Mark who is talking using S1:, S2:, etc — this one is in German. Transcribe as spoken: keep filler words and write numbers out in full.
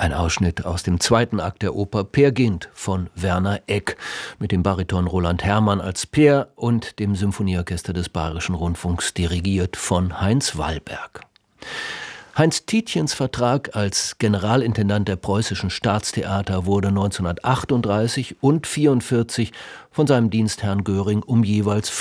S1: Ein Ausschnitt aus dem zweiten Akt der Oper Peer Gynt von Werner Egk mit dem Bariton Roland Herrmann als Peer und dem Symphonieorchester des Bayerischen Rundfunks dirigiert von Heinz Wallberg. Heinz Tietjens Vertrag als Generalintendant der Preußischen Staatstheater wurde neunzehnhundertachtunddreißig und neunzehnhundertvierundvierzig von seinem Dienstherrn Göring um jeweils